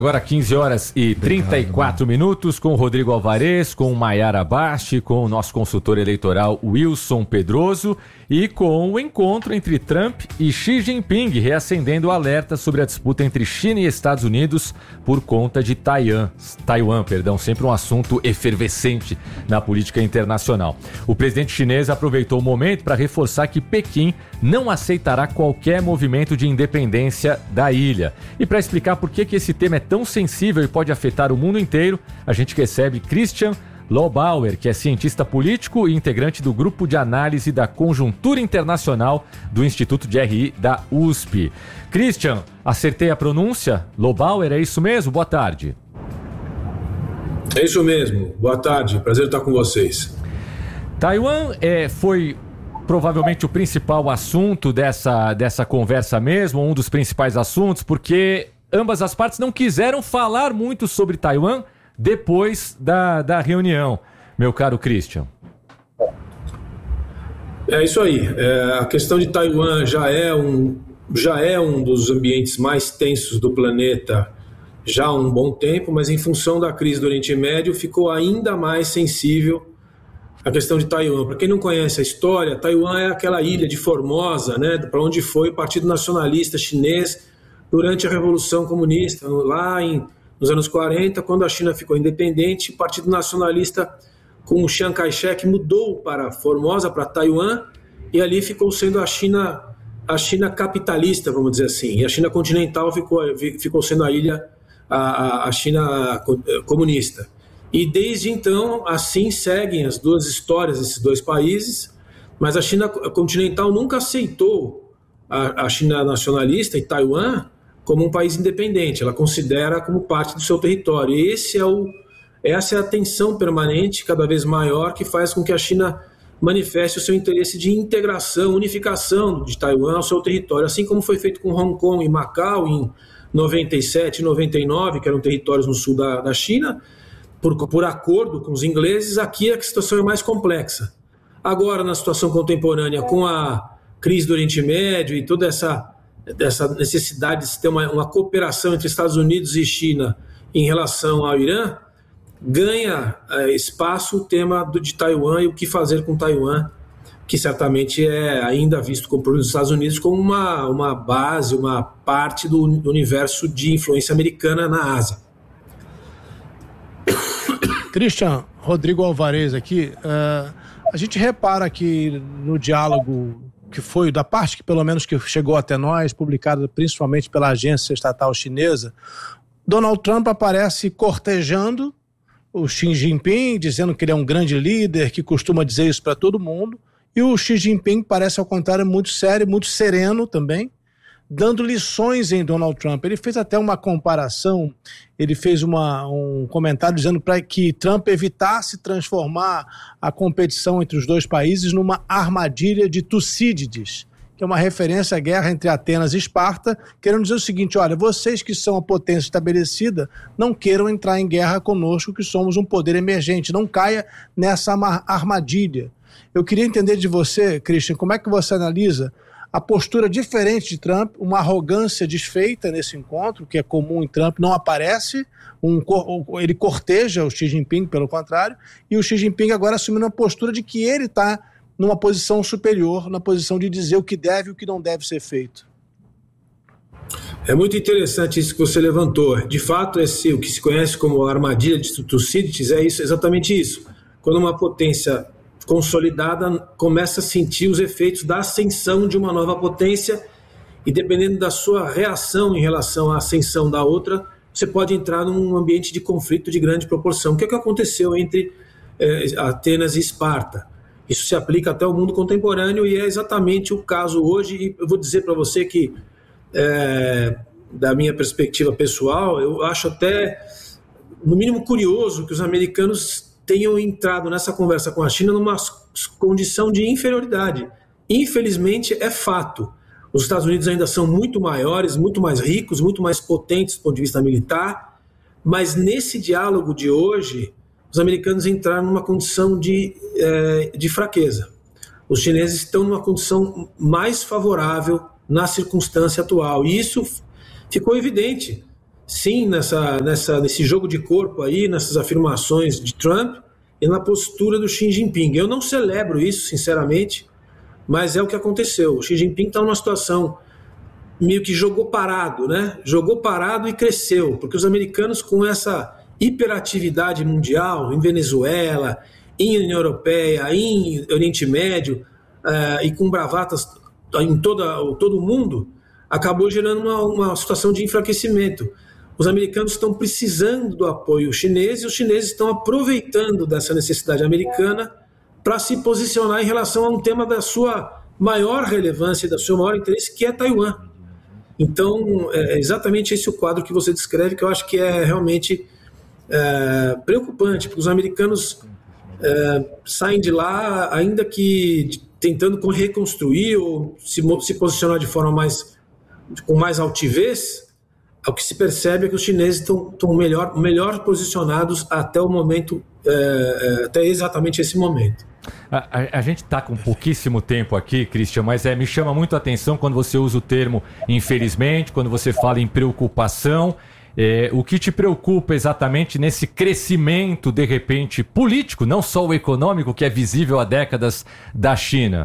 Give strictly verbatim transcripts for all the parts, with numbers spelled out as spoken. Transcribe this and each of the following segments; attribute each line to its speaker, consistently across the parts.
Speaker 1: Agora quinze horas e trinta e quatro minutos, com o Rodrigo Alvarez, com Maiara Basti, com o nosso consultor eleitoral Wilson Pedroso e com o encontro entre Trump e Xi Jinping, reacendendo o alerta sobre a disputa entre China e Estados Unidos por conta de Taiwan, Taiwan, perdão, sempre um assunto efervescente na política internacional. O presidente chinês aproveitou o momento para reforçar que Pequim não aceitará qualquer movimento de independência da ilha. E para explicar por que, que esse tema é tão sensível e pode afetar o mundo inteiro, a gente recebe Christian Lobauer, que é cientista político e integrante do Grupo de Análise da Conjuntura Internacional do Instituto de R I da U S P. Christian, acertei a pronúncia? Lobauer, é isso mesmo? Boa tarde.
Speaker 2: É isso mesmo. Boa tarde. Prazer estar com vocês.
Speaker 1: Taiwan é, foi provavelmente o principal assunto dessa, dessa conversa mesmo, um dos principais assuntos, porque ambas as partes não quiseram falar muito sobre Taiwan depois da, da reunião, meu caro Christian.
Speaker 2: É isso aí. É, a questão de Taiwan já é, um, já é um dos ambientes mais tensos do planeta já há um bom tempo, mas em função da crise do Oriente Médio ficou ainda mais sensível a questão de Taiwan. Para quem não conhece a história, Taiwan é aquela ilha de Formosa, né, para onde foi o Partido Nacionalista Chinês durante a Revolução Comunista, lá em, nos anos quarenta, quando a China ficou independente, o Partido Nacionalista com o Chiang Kai-shek mudou para Formosa, para Taiwan, e ali ficou sendo a China, a China capitalista, vamos dizer assim, e a China continental ficou, ficou sendo a ilha, a, a China comunista. E desde então, assim seguem as duas histórias desses dois países, mas a China continental nunca aceitou a, a China nacionalista e Taiwan como um país independente, ela considera como parte do seu território. E esse é o, essa é a tensão permanente, cada vez maior, que faz com que a China manifeste o seu interesse de integração, unificação de Taiwan ao seu território, assim como foi feito com Hong Kong e Macau em noventa e sete e noventa e nove, que eram territórios no sul da, da China, por, por acordo com os ingleses. Aqui a situação é mais complexa. Agora, na situação contemporânea, com a crise do Oriente Médio e toda essa dessa necessidade de ter uma, uma cooperação entre Estados Unidos e China em relação ao Irã, ganha é, espaço o tema do, de Taiwan e o que fazer com Taiwan, que certamente é ainda visto como, pelos Estados Unidos como uma, uma base, uma parte do, do universo de influência americana na Ásia.
Speaker 3: Christian, Rodrigo Alvarez aqui, uh, a gente repara que no diálogo que foi, da parte que pelo menos que chegou até nós, publicado principalmente pela agência estatal chinesa, Donald Trump aparece cortejando o Xi Jinping, dizendo que ele é um grande líder, que costuma dizer isso para todo mundo, e o Xi Jinping parece, ao contrário, muito sério, muito sereno também, dando lições em Donald Trump. Ele fez até uma comparação, ele fez uma, um comentário dizendo para que Trump evitasse transformar a competição entre os dois países numa armadilha de Tucídides, que é uma referência à guerra entre Atenas e Esparta, querendo dizer o seguinte: olha, vocês que são a potência estabelecida, não queiram entrar em guerra conosco, que somos um poder emergente, não caia nessa armadilha. Eu queria entender de você, Christian, como é que você analisa a postura diferente de Trump, uma arrogância desfeita nesse encontro, que é comum em Trump, não aparece, um, ele corteja o Xi Jinping, pelo contrário, e o Xi Jinping agora assumindo uma postura de que ele está numa posição superior, na posição de dizer o que deve e o que não deve ser feito.
Speaker 2: É muito interessante isso que você levantou. De fato, esse, o que se conhece como a armadilha de Tucídides é isso, exatamente isso. Quando uma potência consolidada começa a sentir os efeitos da ascensão de uma nova potência, e dependendo da sua reação em relação à ascensão da outra, você pode entrar num ambiente de conflito de grande proporção. O que é que aconteceu entre eh, Atenas e Esparta? Isso se aplica até ao mundo contemporâneo e é exatamente o caso hoje. E eu vou dizer para você que, é, da minha perspectiva pessoal, eu acho até, no mínimo, curioso que os americanos tenham entrado nessa conversa com a China numa condição de inferioridade. Infelizmente, é fato. Os Estados Unidos ainda são muito maiores, muito mais ricos, muito mais potentes do ponto de vista militar, mas nesse diálogo de hoje, os americanos entraram numa condição de, é, de fraqueza. Os chineses estão numa condição mais favorável na circunstância atual, e isso ficou evidente. sim, nessa, nessa, nesse jogo de corpo aí, nessas afirmações de Trump e na postura do Xi Jinping. Eu não celebro isso, sinceramente, mas é o que aconteceu. O Xi Jinping está numa situação meio que jogou parado, né? Jogou parado e cresceu, porque os americanos, com essa hiperatividade mundial, em Venezuela, em União Europeia, em Oriente Médio, uh, e com bravatas em toda, todo o mundo, acabou gerando uma, uma situação de enfraquecimento. Os americanos estão precisando do apoio chinês e os chineses estão aproveitando dessa necessidade americana para se posicionar em relação a um tema da sua maior relevância e do seu maior interesse, que é Taiwan. Então, é exatamente esse o quadro que você descreve, que eu acho que é realmente é, preocupante, porque os americanos é, saem de lá, ainda que tentando reconstruir ou se, se posicionar de forma mais, com mais altivez. O que se percebe é que os chineses estão, estão melhor, melhor posicionados até o momento, é, até exatamente esse momento.
Speaker 1: A, a, a gente está com pouquíssimo tempo aqui, Christian, mas é, me chama muito a atenção quando você usa o termo infelizmente, quando você fala em preocupação. É, o que te preocupa exatamente nesse crescimento, de repente, político, não só o econômico, que é visível há décadas da China?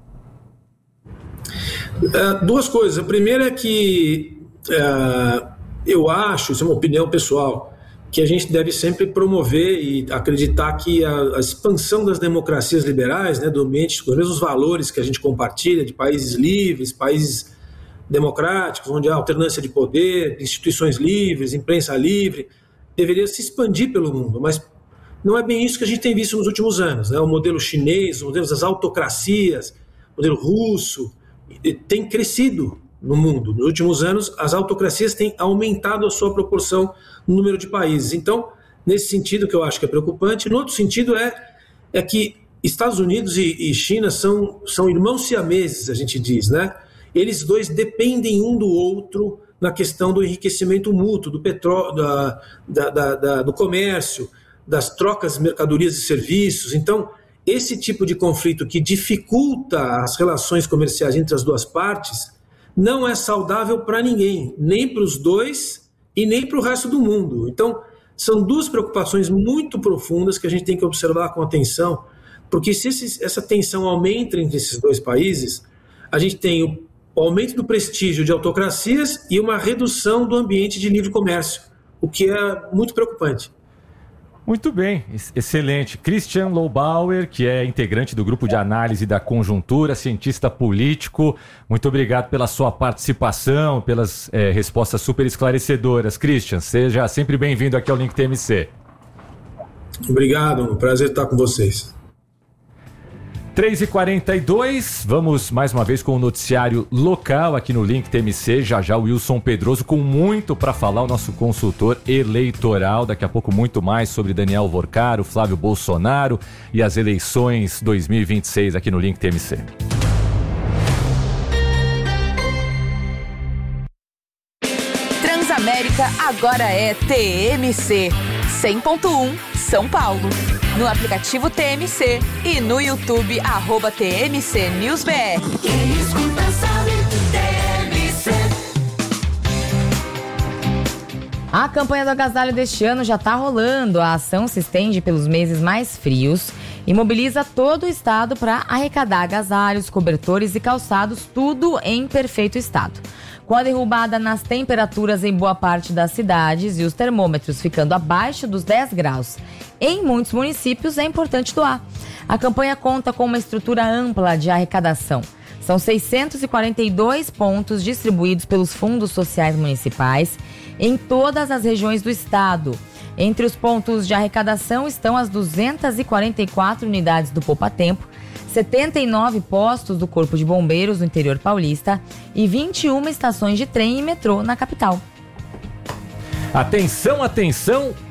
Speaker 2: É, duas coisas. A primeira é que é, eu acho, isso é uma opinião pessoal, que a gente deve sempre promover e acreditar que a, a expansão das democracias liberais, né, do ambiente, com os mesmos valores que a gente compartilha, de países livres, países democráticos, onde há alternância de poder, instituições livres, imprensa livre, deveria se expandir pelo mundo, mas não é bem isso que a gente tem visto nos últimos anos, né? O modelo chinês, o modelo das autocracias, o modelo russo, tem crescido no mundo. Nos últimos anos, as autocracias têm aumentado a sua proporção no número de países. Então, nesse sentido que eu acho que é preocupante. No outro sentido é, é que Estados Unidos e, e China são, são irmãos siameses, a gente diz, né? Eles dois dependem um do outro na questão do enriquecimento mútuo, do petróleo, da, da, da, da, do comércio, das trocas de mercadorias e serviços. Então, esse tipo de conflito que dificulta as relações comerciais entre as duas partes não é saudável para ninguém, nem para os dois e nem para o resto do mundo. Então, são duas preocupações muito profundas que a gente tem que observar com atenção, porque se esse, essa tensão aumenta entre esses dois países, a gente tem o o aumento do prestígio de autocracias e uma redução do ambiente de livre comércio, o que é muito preocupante.
Speaker 1: Muito bem, excelente. Christian Lobauer, que é integrante do Grupo de Análise da Conjuntura, cientista político, muito obrigado pela sua participação, pelas é, respostas super esclarecedoras. Christian, seja sempre bem-vindo aqui ao Link T M C.
Speaker 2: Obrigado, um prazer estar com vocês.
Speaker 1: três e quarenta e dois, vamos mais uma vez com o noticiário local aqui no Link T M C, já já o Wilson Pedroso com muito para falar, o nosso consultor eleitoral, daqui a pouco muito mais sobre Daniel Vorcaro, Flávio Bolsonaro e as eleições dois mil e vinte e seis aqui no Link T M C.
Speaker 4: Transamérica agora é T M C cem ponto um São Paulo. No aplicativo T M C e no YouTube, arroba T M C News B R.
Speaker 5: Quem escuta sabe T M C.
Speaker 6: A campanha do agasalho deste ano já está rolando. A ação se estende pelos meses mais frios e mobiliza todo o estado para arrecadar agasalhos, cobertores e calçados, tudo em perfeito estado. Com a derrubada nas temperaturas em boa parte das cidades e os termômetros ficando abaixo dos dez graus em muitos municípios, é importante doar. A campanha conta com uma estrutura ampla de arrecadação. São seiscentos e quarenta e dois pontos distribuídos pelos fundos sociais municipais em todas as regiões do estado. Entre os pontos de arrecadação estão as duzentas e quarenta e quatro unidades do Poupa Tempo, setenta e nove postos do Corpo de Bombeiros no interior paulista e vinte e uma estações de trem e metrô na capital.
Speaker 1: Atenção, atenção,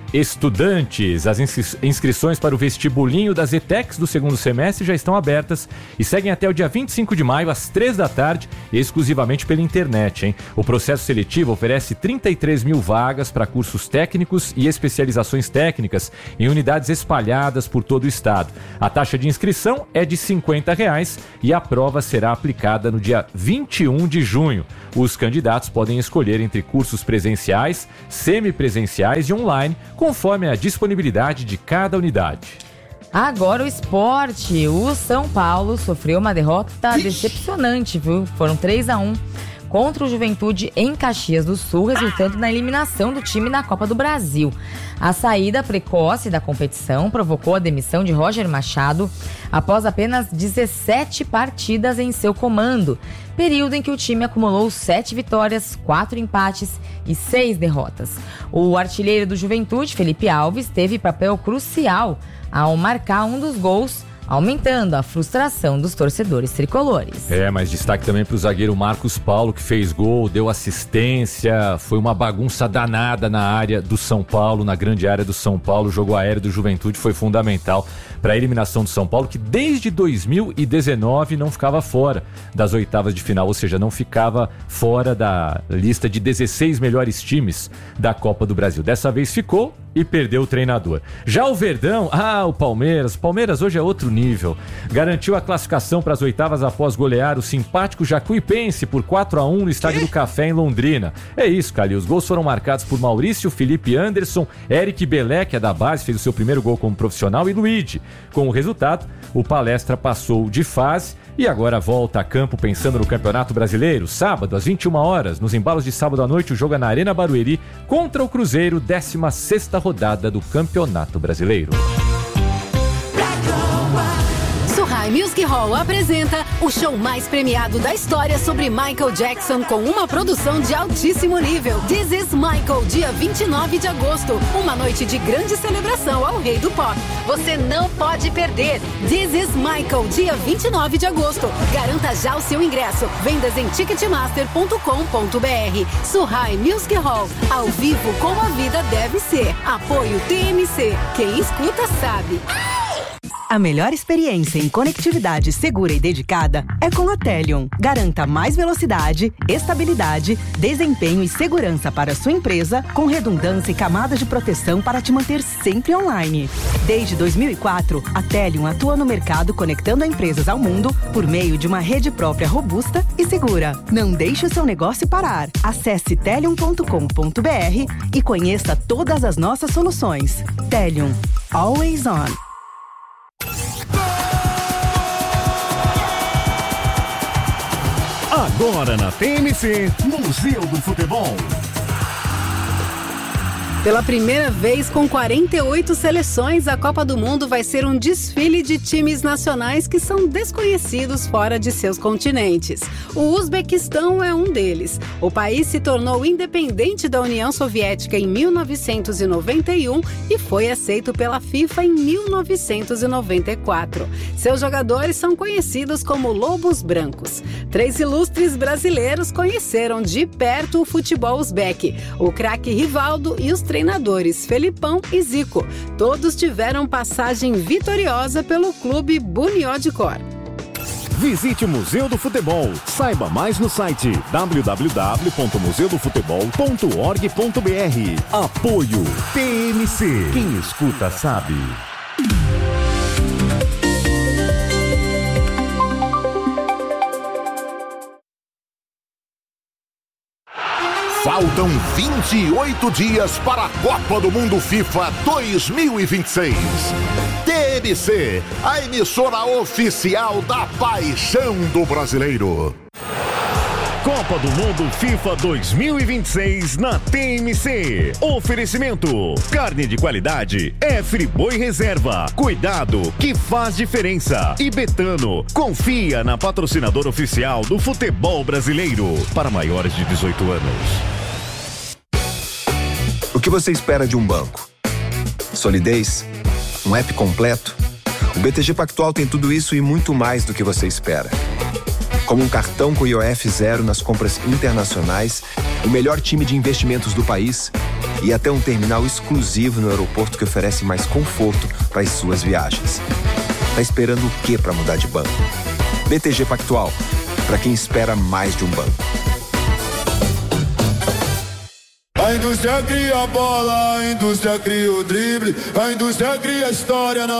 Speaker 1: estudantes. As inscri- inscrições para o vestibulinho das E T E Cs do segundo semestre já estão abertas e seguem até o dia vinte e cinco de maio, às três da tarde, exclusivamente pela internet, hein? O processo seletivo oferece trinta e três mil vagas para cursos técnicos e especializações técnicas em unidades espalhadas por todo o estado. A taxa de inscrição é de cinquenta reais e a prova será aplicada no dia vinte e um de junho. Os candidatos podem escolher entre cursos presenciais, semipresenciais e online, conforme a disponibilidade de cada unidade.
Speaker 6: Agora o esporte. O São Paulo sofreu uma derrota decepcionante, viu? Foram três a um contra o Juventude em Caxias do Sul, resultando na eliminação do time na Copa do Brasil. A saída precoce da competição provocou a demissão de Roger Machado após apenas dezessete partidas em seu comando, período em que o time acumulou sete vitórias, quatro empates e seis derrotas. O artilheiro do Juventude, Felipe Alves, teve papel crucial ao marcar um dos gols, aumentando a frustração dos torcedores tricolores.
Speaker 1: É, mas destaque também para o zagueiro Marcos Paulo, que fez gol, deu assistência, foi uma bagunça danada na área do São Paulo, na grande área do São Paulo. O jogo aéreo do Juventude foi fundamental para a eliminação do São Paulo, que desde dois mil e dezenove não ficava fora das oitavas de final, ou seja, não ficava fora da lista de dezesseis melhores times da Copa do Brasil. Dessa vez ficou e perdeu o treinador. Já o Verdão, ah, o Palmeiras, o Palmeiras hoje é outro nível. Garantiu a classificação para as oitavas após golear o simpático Jacuipense por quatro a um no Estádio do Café, em Londrina. É isso, Calil. Os gols foram marcados por Maurício, Felipe Anderson, Eric Belé, que é da base, fez o seu primeiro gol como profissional, e Luigi. Com o resultado, o Palestra passou de fase e agora volta a campo pensando no Campeonato Brasileiro. Sábado, às vinte e uma horas, nos embalos de sábado à noite, o jogo é na Arena Barueri contra o Cruzeiro, décima sexta rodada do Campeonato Brasileiro.
Speaker 7: Surrai Music Hall apresenta o show mais premiado da história sobre Michael Jackson, com uma produção de altíssimo nível. This is Michael, dia vinte e nove de agosto. Uma noite de grande celebração ao rei do pop. Você não pode perder. This is Michael, dia vinte e nove de agosto. Garanta já o seu ingresso. Vendas em ticketmaster ponto com ponto b r. Surrai Music Hall, ao vivo como a vida deve ser. Apoio T M C. Quem escuta sabe.
Speaker 8: A melhor experiência em conectividade segura e dedicada é com a Telion. Garanta mais velocidade, estabilidade, desempenho e segurança para sua empresa, com redundância e camadas de proteção para te manter sempre online. Desde dois mil e quatro, a Telion atua no mercado conectando empresas ao mundo por meio de uma rede própria robusta e segura. Não deixe o seu negócio parar. Acesse telion ponto com ponto b r e conheça todas as nossas soluções. Telion. Always on.
Speaker 9: Agora na T M C, Museu do Futebol.
Speaker 7: Pela primeira vez, com quarenta e oito seleções, a Copa do Mundo vai ser um desfile de times nacionais que são desconhecidos fora de seus continentes. O Uzbequistão é um deles. O país se tornou independente da União Soviética em mil novecentos e noventa e um e foi aceito pela FIFA em mil novecentos e noventa e quatro. Seus jogadores são conhecidos como Lobos Brancos. Três ilustres brasileiros conheceram de perto o futebol uzbeque: o craque Rivaldo e os treinadores Felipão e Zico. Todos tiveram passagem vitoriosa pelo clube Bunyodkor.
Speaker 9: Visite o Museu do Futebol. Saiba mais no site w w w ponto museu do futebol ponto org ponto b r. Apoio T M C. Quem escuta sabe.
Speaker 10: Faltam vinte e oito dias para a Copa do Mundo FIFA dois mil e vinte e seis. T M C, a emissora oficial da paixão do brasileiro.
Speaker 9: Copa do Mundo FIFA dois mil e vinte e seis na T M C. Oferecimento: carne de qualidade é Friboi Reserva. Cuidado que faz diferença. E Betano, confia na patrocinadora oficial do futebol brasileiro. Para maiores de dezoito anos.
Speaker 11: O que você espera de um banco? Solidez? Um app completo? O B T G Pactual tem tudo isso e muito mais do que você espera. como um cartão com I O F zero nas compras internacionais, o melhor time de investimentos do país e até um terminal exclusivo no aeroporto que oferece mais conforto para as suas viagens. Tá esperando o quê para mudar de banco? B T G Pactual, para quem espera mais de um banco.
Speaker 12: A indústria cria a bola, a indústria cria o drible, a indústria cria a história.